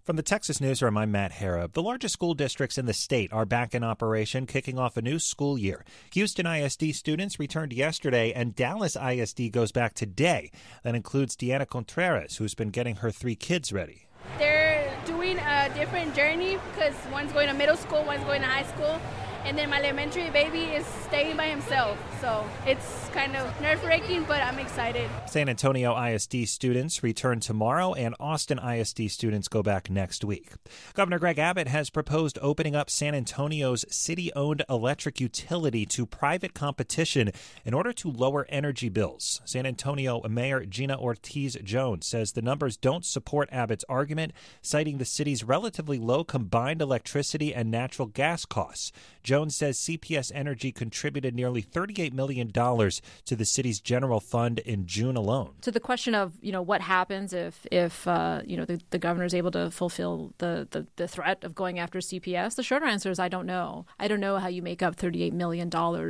From the Texas Newsroom, I'm Matt Harrop. The largest school districts in the state are back in operation, kicking off a new school year. Houston ISD students returned yesterday, and Dallas ISD goes back today. That includes Deanna Contreras, who's been getting her 3 kids ready. They're doing a different journey because one's going to middle school, one's going to high school, and then my elementary baby is staying by himself. So it's kind of nerve-wracking, but I'm excited. San Antonio ISD students return tomorrow, and Austin ISD students go back next week. Governor Greg Abbott has proposed opening up San Antonio's city-owned electric utility to private competition in order to lower energy bills. San Antonio Mayor Gina Ortiz-Jones says the numbers don't support Abbott's argument, citing the city's relatively low combined electricity and natural gas costs. Jones says CPS Energy contributed nearly $38 million to the city's general fund in June alone. So the question of, what happens if the governor is able to fulfill the threat of going after CPS, the shorter answer is I don't know. I don't know how you make up $38 million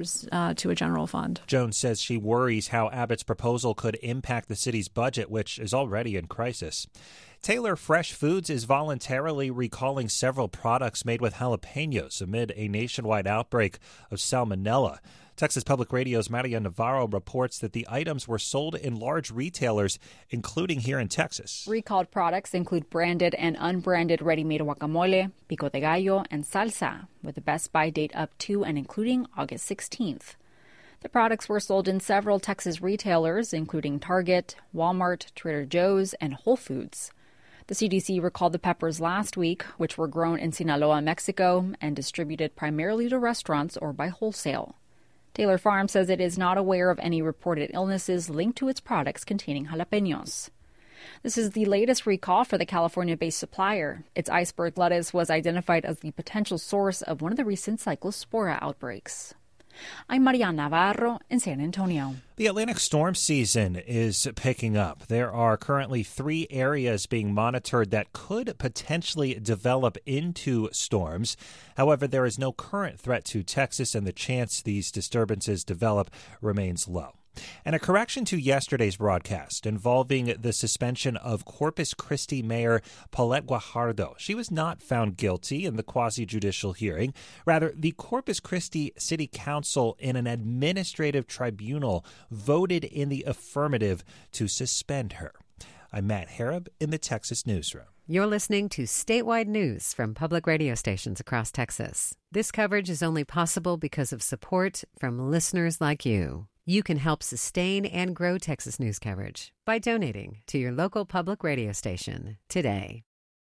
to a general fund. Jones says she worries how Abbott's proposal could impact the city's budget, which is already in crisis. Taylor Fresh Foods is voluntarily recalling several products made with jalapenos amid a nationwide outbreak of salmonella. Texas Public Radio's Maria Navarro reports that the items were sold in large retailers, including here in Texas. Recalled products include branded and unbranded ready-made guacamole, pico de gallo, and salsa, with a Best Buy date up to and including August 16th. The products were sold in several Texas retailers, including Target, Walmart, Trader Joe's, and Whole Foods. The CDC recalled the peppers last week, which were grown in Sinaloa, Mexico, and distributed primarily to restaurants or by wholesale. Taylor Farm says it is not aware of any reported illnesses linked to its products containing jalapenos. This is the latest recall for the California-based supplier. Its iceberg lettuce was identified as the potential source of one of the recent cyclospora outbreaks. I'm Maria Navarro in San Antonio. The Atlantic storm season is picking up. There are currently 3 areas being monitored that could potentially develop into storms. However, there is no current threat to Texas, and the chance these disturbances develop remains low. And a correction to yesterday's broadcast involving the suspension of Corpus Christi Mayor Paulette Guajardo. She was not found guilty in the quasi-judicial hearing. Rather, the Corpus Christi City Council in an administrative tribunal voted in the affirmative to suspend her. I'm Matt Harrop in the Texas Newsroom. You're listening to statewide news from public radio stations across Texas. This coverage is only possible because of support from listeners like you. You can help sustain and grow Texas news coverage by donating to your local public radio station today.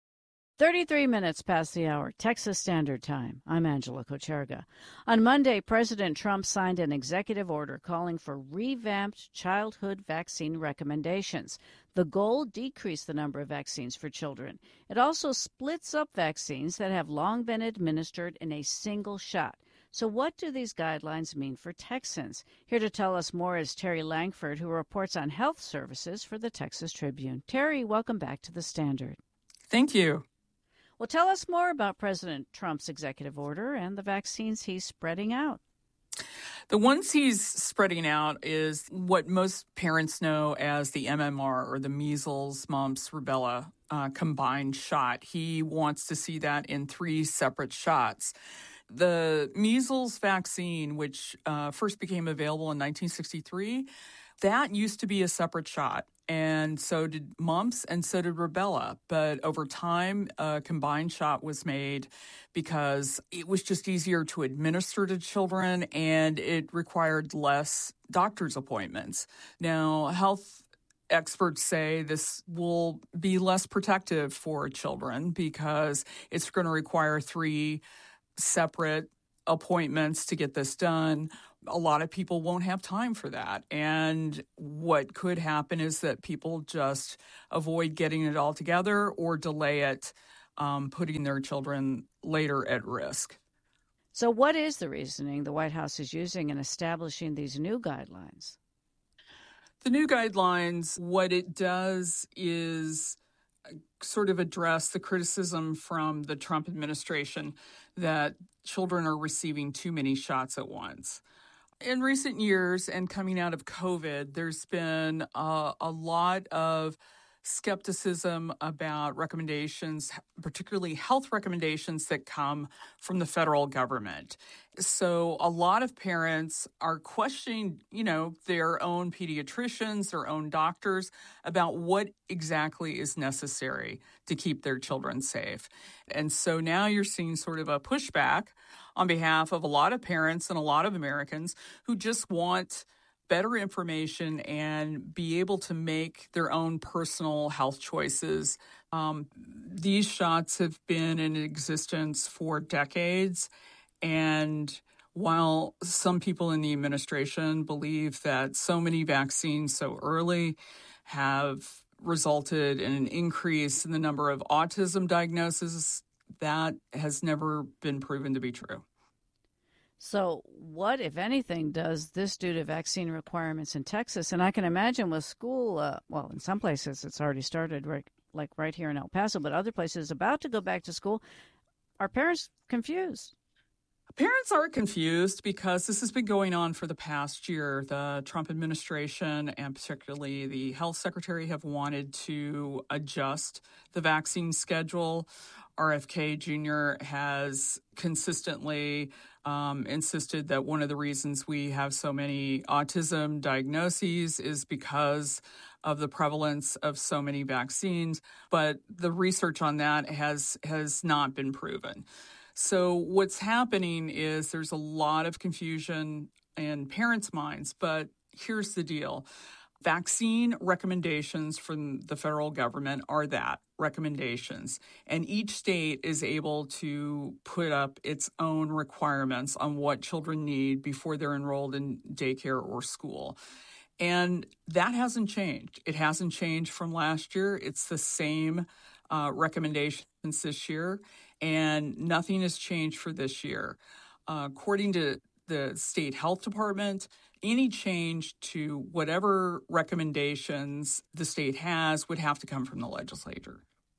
33 minutes past the hour, Texas Standard Time. I'm Angela Kocherga. On Monday, President Trump signed an executive order calling for revamped childhood vaccine recommendations. The goal, decrease the number of vaccines for children. It also splits up vaccines that have long been administered in a single shot. So what do these guidelines mean for Texans? Here to tell us more is Terry Langford, who reports on health services for the Texas Tribune. Terry, welcome back to the Standard. Thank you. Well, tell us more about President Trump's executive order and the vaccines he's spreading out. The ones he's spreading out is what most parents know as the MMR, or the measles, mumps, rubella combined shot. He wants to see that in 3 separate shots. The measles vaccine, which first became available in 1963, that used to be a separate shot. And so did mumps, and so did rubella. But over time, a combined shot was made because it was just easier to administer to children, and it required less doctor's appointments. Now, health experts say this will be less protective for children because it's going to require 3 separate appointments to get this done. A lot of people won't have time for that. And what could happen is that people just avoid getting it all together or delay it, putting their children later at risk. So what is the reasoning the White House is using in establishing these new guidelines? The new guidelines, what it does is sort of address the criticism from the Trump administration that children are receiving too many shots at once. In recent years and coming out of COVID, there's been a lot of skepticism about recommendations, particularly health recommendations that come from the federal government. So a lot of parents are questioning, their own pediatricians, their own doctors about what exactly is necessary to keep their children safe. And so now you're seeing sort of a pushback on behalf of a lot of parents and a lot of Americans who just want better information and be able to make their own personal health choices. These shots have been in existence for decades. And while some people in the administration believe that so many vaccines so early have resulted in an increase in the number of autism diagnoses, that has never been proven to be true. So what, if anything, does this do to vaccine requirements in Texas? And I can imagine with school, in some places it's already started, right here in El Paso, but other places about to go back to school. Are parents confused? Parents are confused because this has been going on for the past year. The Trump administration and particularly the health secretary have wanted to adjust the vaccine schedule. RFK Jr. has consistently insisted that one of the reasons we have so many autism diagnoses is because of the prevalence of so many vaccines, but the research on that has not been proven. So what's happening is there's a lot of confusion in parents' minds, but here's the deal. Vaccine recommendations from the federal government are that, recommendations. And each state is able to put up its own requirements on what children need before they're enrolled in daycare or school. And that hasn't changed. It hasn't changed from last year. It's the same recommendations this year, and nothing has changed for this year. According to the state health department, any change to whatever recommendations the state has would have to come from the legislature.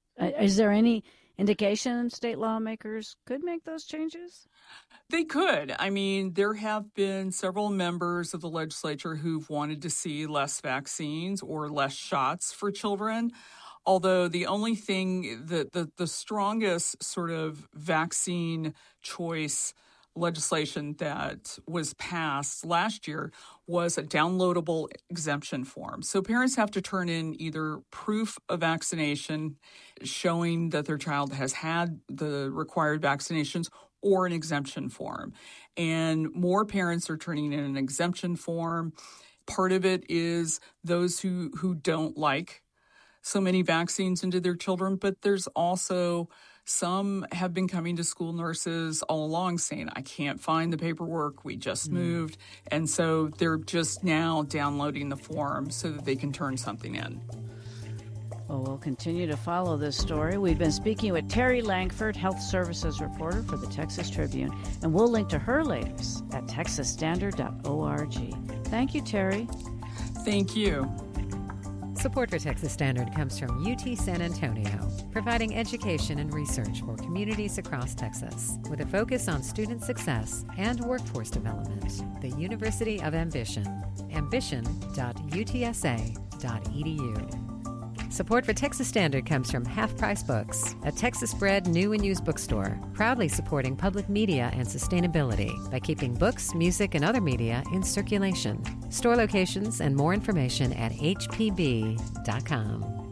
Is there any indication state lawmakers could make those changes? They could. I mean, there have been several members of the legislature who've wanted to see less vaccines or less shots for children. Although the only thing that the strongest sort of vaccine choice legislation that was passed last year was a downloadable exemption form. So parents have to turn in either proof of vaccination showing that their child has had the required vaccinations or an exemption form. And more parents are turning in an exemption form. Part of it is those who don't like so many vaccines into their children, but there's also some have been coming to school nurses all along saying, I can't find the paperwork, we just moved. And so they're just now downloading the form so that they can turn something in. Well, we'll continue to follow this story. We've been speaking with Terry Langford, health services reporter for the Texas Tribune, and we'll link to her latest at texasstandard.org. Thank you, Terry. Thank you. Support for Texas Standard comes from UT San Antonio, providing education and research for communities across Texas, with a focus on student success and workforce development. The University of Ambition, ambition.utsa.edu. Support for Texas Standard comes from Half Price Books, a Texas-bred new and used bookstore, proudly supporting public media and sustainability by keeping books, music, and other media in circulation. Store locations and more information at hpb.com.